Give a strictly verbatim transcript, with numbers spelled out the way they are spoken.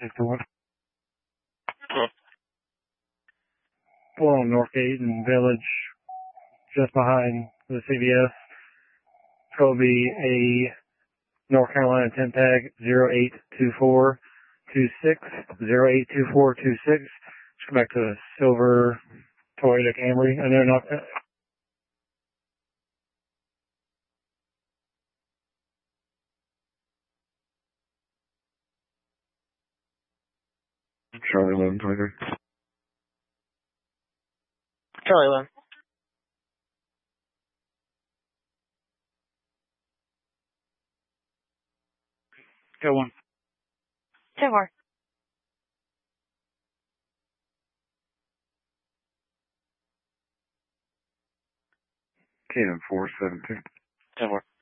one. Four on Northgate and Village, just behind the C V S. It'll be a North Carolina temp tag zero eight two four two six, zero eight two four two six. Just come back to the silver Toyota Camry. I know not. Charlie eleven twenty-three. Charlie eleven. Go one. ten four. ten four seven two. ten four.